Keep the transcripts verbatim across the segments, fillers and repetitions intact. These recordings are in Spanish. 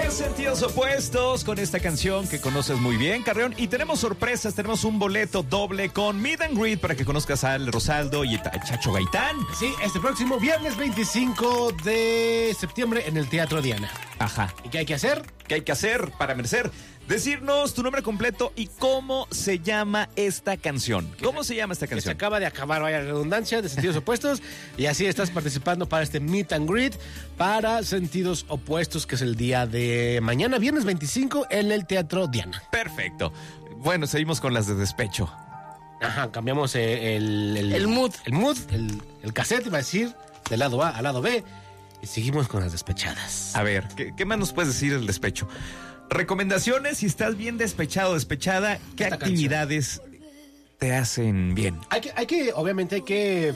es Sentidos Opuestos con esta canción que conoces muy bien, Carreón. Y tenemos sorpresas, tenemos un boleto doble con Meet and Greet para que conozcas a Ale Rosaldo y a Chacho Gaitán. Sí, este próximo viernes veinticinco de septiembre en el Teatro Diana. Ajá. ¿Y qué hay que hacer? ¿Qué hay que hacer para merecer? Decirnos tu nombre completo y cómo se llama esta canción. ¿Cómo se llama esta Que se canción? acaba de acabar, vaya redundancia, de Sentidos Opuestos. Y así estás participando para este Meet and Greet para Sentidos Opuestos, que es el día de mañana, viernes veinticinco, en el Teatro Diana. Perfecto. Bueno, seguimos con las de despecho. Ajá, cambiamos eh, el, el, El mood. El mood, el, el cassette, iba a decir, del lado A al lado B. Y seguimos con las despechadas. A ver, ¿qué, qué más nos puedes decir del despecho? Recomendaciones, si estás bien despechado o despechada, ¿qué Esta actividades te hacen bien? Hay que, hay que, obviamente hay que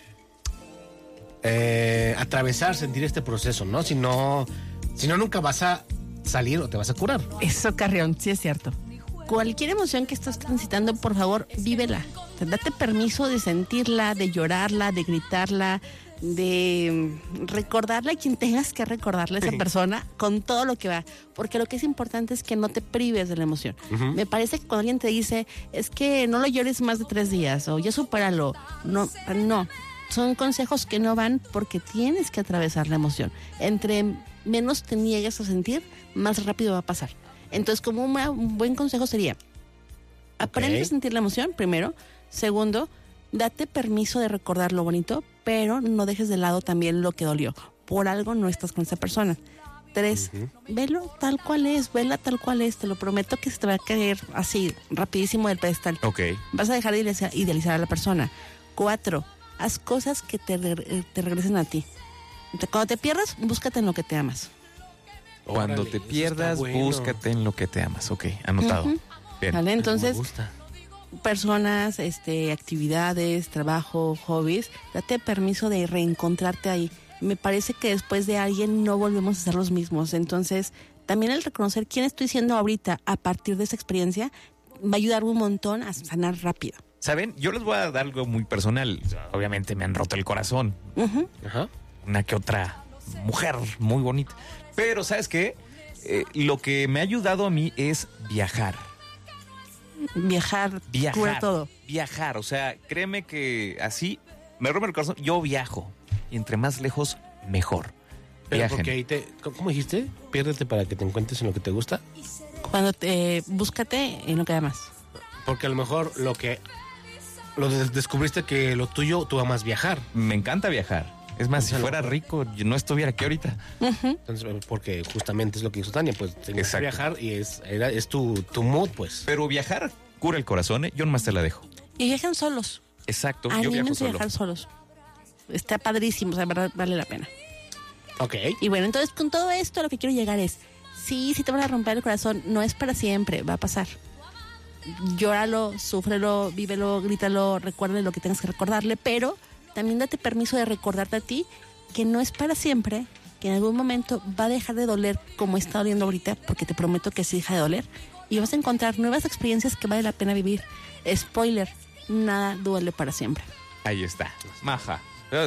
eh, atravesar, sentir este proceso, ¿no? Si no, si no, nunca vas a salir o te vas a curar. Eso, Carrión, sí es cierto. Cualquier emoción que estés transitando, por favor, vívela. Date permiso de sentirla, de llorarla, de gritarla, de recordarle a quien tengas que recordarle a esa persona con todo lo que va, porque lo que es importante es que no te prives de la emoción. Uh-huh. Me parece que cuando alguien te dice es que no lo llores más de tres días o ya supéralo, no, no, son consejos que no van, porque tienes que atravesar la emoción. Entre menos te niegues a sentir, más rápido va a pasar. Entonces, como una, un buen consejo sería: aprende okay. a sentir la emoción primero. Segundo, date permiso de recordar lo bonito, pero no dejes de lado también lo que dolió. Por algo no estás con esa persona. Tres, uh-huh. velo tal cual es, vela tal cual es. Te lo prometo que se te va a caer así, rapidísimo del pedestal. Ok. Vas a dejar de idealizar, idealizar a la persona. Cuatro, haz cosas que te, te regresen a ti. Cuando te pierdas, búscate en lo que te amas. Cuando Órale, te pierdas, bueno. búscate en lo que te amas. Ok, anotado. Uh-huh. Bien. Vale, entonces... Me gusta. Personas, este, actividades, trabajo, hobbies, date permiso de reencontrarte ahí. Me parece que después de alguien no volvemos a ser los mismos. Entonces, también el reconocer quién estoy siendo ahorita a partir de esa experiencia va a ayudar un montón a sanar rápido. ¿Saben? Yo les voy a dar algo muy personal. Obviamente me han roto el corazón. Uh-huh. Ajá. Una que otra mujer muy bonita. Pero, ¿sabes qué? Eh, lo que me ha ayudado a mí es viajar. Viajar, viajar, cura todo. Viajar, o sea, créeme que así me rompe el corazón. Yo viajo y entre más lejos, mejor. Pero Viajen. porque ahí te, ¿cómo dijiste? Piérdete para que te encuentres en lo que te gusta. Cuando te búscate en lo que amas. Porque a lo mejor lo que lo de- descubriste que lo tuyo, tú amas viajar. Me encanta viajar. Es más, si fuera rico, yo no estuviera aquí ahorita. Uh-huh. Entonces, porque justamente es lo que hizo Tania, pues tenías que Exacto. viajar y es, era, es tu, tu mood, pues. Pero viajar cura el corazón, ¿eh? Yo nomás te la dejo. Y viajan solos. Exacto, yo viajo Anímense a solo. viajar solos. Está padrísimo, o sea, verdad, vale la pena. Ok. Y bueno, entonces con todo esto lo que quiero llegar es, sí, sí te van a romper el corazón, no es para siempre, va a pasar. Llóralo, súfrelo, vívelo, grítalo, recuérdale lo que tengas que recordarle, pero también date permiso de recordarte a ti que no es para siempre, que en algún momento va a dejar de doler como está doliendo ahorita, porque te prometo que sí deja de doler, y vas a encontrar nuevas experiencias que vale la pena vivir. Spoiler, nada duele para siempre. Ahí está, maja.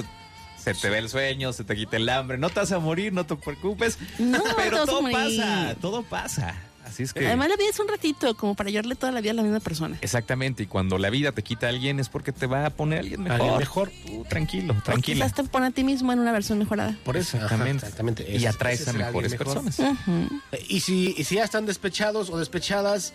Se te ve el sueño, se te quita el hambre, no te vas a morir, no te preocupes. No, pero te vas a todo morir. pasa, todo pasa. Así es que... Además la vida es un ratito, como para llorarle toda la vida a la misma persona. Exactamente, y cuando la vida te quita a alguien es porque te va a poner a alguien mejor. Alguien mejor. Tú, tranquilo, O tranquila. quizás te pone a ti mismo en una versión mejorada. Por eso. Exactamente. Ajá, exactamente. Y Ese- atraes ese a será mejores alguien mejor. personas. Uh-huh. Y si, y si ya están despechados o despechadas,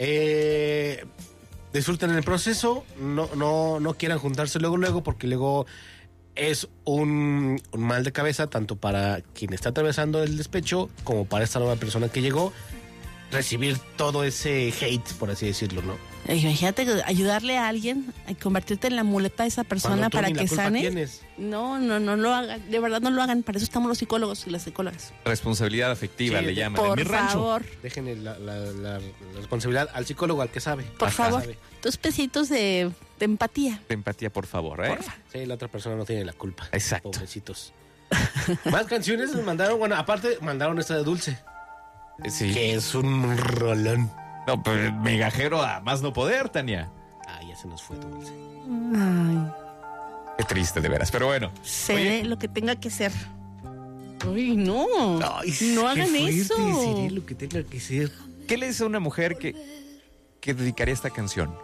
eh, disfruten el proceso, no, no, no quieran juntarse luego, luego, porque luego es un, un mal de cabeza, tanto para quien está atravesando el despecho, como para esta nueva persona que llegó, recibir todo ese hate, por así decirlo, ¿no? Imagínate que ayudarle a alguien a convertirte en la muleta de esa persona Cuando tú para ni la que culpa sane. tienes. No, no, no lo hagan. De verdad no lo hagan. Para eso estamos los psicólogos y las psicólogas. Responsabilidad afectiva Sí, le de- llaman. Por en mi rancho. favor, Déjenle la, la, la- la responsabilidad al psicólogo, al que sabe. por Al que favor. sabe. Dos pesitos de, de empatía. De empatía, por favor, ¿eh? Porfa. Sí, la otra persona no tiene la culpa. Exacto. Pobrecitos. Más canciones nos mandaron, bueno, aparte mandaron esta de Dulce, Sí. que es un rolón. No, pero migajero a más no poder, Tania. Ah, ya se nos fue Dulce. Ay, Qué triste, de veras. Pero bueno. seré Oye, lo que tenga que ser. Uy, no. Ay, no hagan qué fuerte, eso. seré lo que tenga que ser. ¿Qué le dice a una mujer que, que dedicaría esta canción?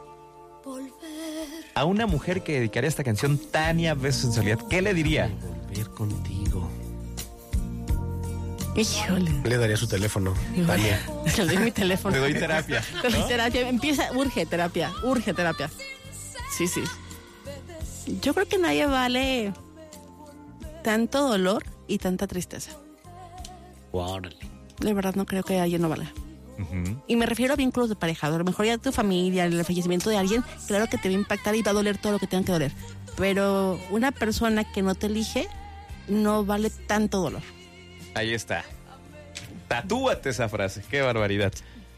A una mujer que dedicaría esta canción, Tania Besos en Soledad, ¿qué le diría? Volver contigo. Híjole. Le daría su teléfono, Tania. Le doy mi teléfono. Le doy terapia. Le doy ¿no? terapia. Empieza, urge terapia, urge terapia. Sí, sí. Yo creo que nadie vale tanto dolor y tanta tristeza. Órale. De verdad no creo que alguien no valga. Ujú. Y me refiero a vínculos de pareja. A lo mejor ya tu familia, el fallecimiento de alguien, claro que te va a impactar y va a doler todo lo que tenga que doler. Pero una persona que no te elige no vale tanto dolor. Ahí está. Tatúate esa frase. Qué barbaridad.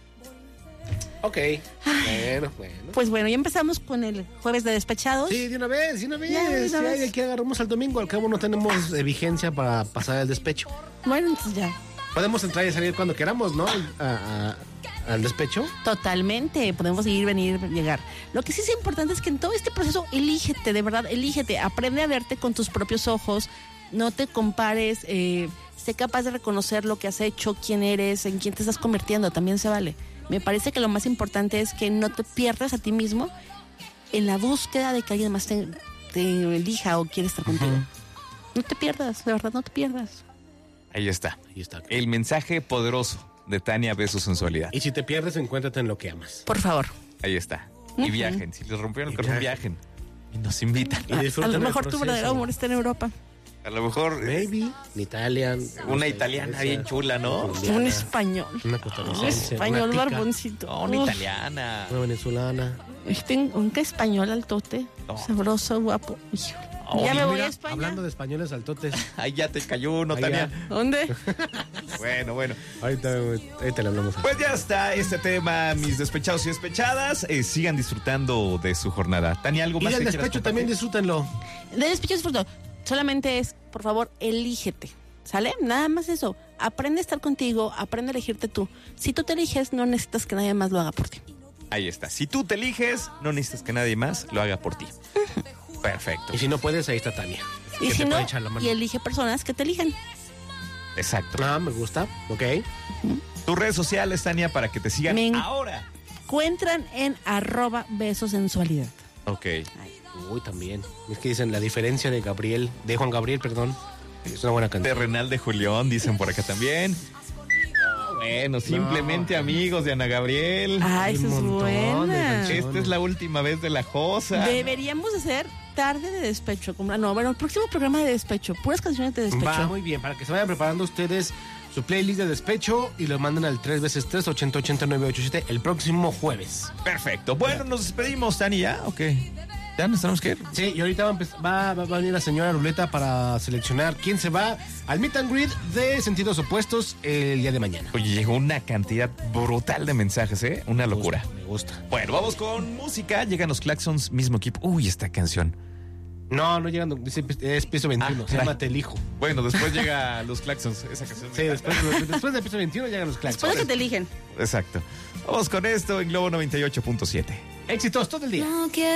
Ok. Bueno, bueno. Pues bueno, ya empezamos con el jueves de despechados. Sí, de una vez, de una vez. Ya, de una Ya, vez. ya que agarramos al domingo. Al cabo no tenemos eh, vigencia para pasar el despecho. Bueno, entonces ya. Podemos entrar y salir cuando queramos, ¿no? A- a- al despecho. Totalmente, podemos ir, venir, llegar. Lo que sí es importante es que en todo este proceso elígete, de verdad, elígete, aprende a verte con tus propios ojos, no te compares, eh, sé capaz de reconocer lo que has hecho, quién eres, en quién te estás convirtiendo, también se vale. Me parece que lo más importante es que no te pierdas a ti mismo en la búsqueda de que alguien más te, te elija o quiere estar contigo. No te pierdas, de verdad, no te pierdas. Ahí está. Ahí está. El mensaje poderoso de Tania Besos en Soledad. Y si te pierdes, encuéntrate en lo que amas. Por favor. Ahí está. Y Ujú. viajen. Si les rompieron el Y corazón, viajen. viajen. Y nos invitan. Y A, a disfruten lo el mejor tu proceso. verdadero amor está en Europa. A lo mejor eh, Maybe. En Italian. una italiana bien chula, ¿no? Colombiana, Un español. Una Un costarricense. español una tica, barboncito. No, una Uf. italiana. Una venezolana. Este, un que español altote, No. sabroso, guapo. Hijo. Oh, ya me y voy Mira, a España. hablando de españoles altotes. Ahí ya te cayó uno, Ahí Tania. ya. ¿Dónde? Bueno, bueno. Ahorita, ahorita le hablamos. Pues ya está este tema, mis despechados y despechadas. Eh, sigan disfrutando de su jornada. Tania, ¿algo Y más del que quieras despecho también compartir? disfrútenlo. De despecho disfruto. Solamente es, por favor, elígete. ¿Sale? Nada más eso. Aprende a estar contigo, aprende a elegirte tú. Si tú te eliges, no necesitas que nadie más lo haga por ti. Ahí está. Si tú te eliges, no necesitas que nadie más lo haga por ti. Perfecto. Y si no puedes, ahí está Tania. Y Que si te no, puede echar la mano. y elige personas que te elijan. Exacto. Ah, me gusta. Ok. Tus redes sociales, Tania, para que te sigan Me en- ahora. Encuentran en arroba besosensualidad. Ok. Uy, también. Es que dicen la diferencia de Gabriel, de Juan Gabriel, perdón. Es una buena canción. Terrenal de Julián, dicen por acá también. Ah, bueno, simplemente amigos de Ana Gabriel. Ah, esa es un montón de buena. canciones. Esta es la última vez de la Josa. Deberíamos hacer tarde de despecho. Como, no, bueno, el próximo programa de despecho. Puras canciones de despecho. Va muy bien, para que se vayan preparando ustedes su playlist de despecho y lo manden al tres veces tres ochenta ochenta nueve ocho siete el próximo jueves. Perfecto. Bueno, nos despedimos, Tania, ¿ya? Ok. ¿Ya nos tenemos que ir? Sí, y ahorita va a, empezar- va, va a venir la señora Ruleta para seleccionar quién se va al meet and greet de sentidos opuestos el día de mañana. Oye, llegó una cantidad brutal de mensajes, ¿eh? Una locura. Me gusta. Bueno, vamos con música. Llegan los Claxons, mismo equipo. Uy, esta canción. No, no llegando, dice es piso veintiuno, Ah, se llama caray. Te elijo. Bueno, después llega los Claxons. Esa canción. me Sí, encanta. después, después de piso veintiuno llegan los claxons. Después de que te eligen. Exacto. Vamos con esto en Globo noventa y ocho punto siete. Éxitos todo el día. No quiero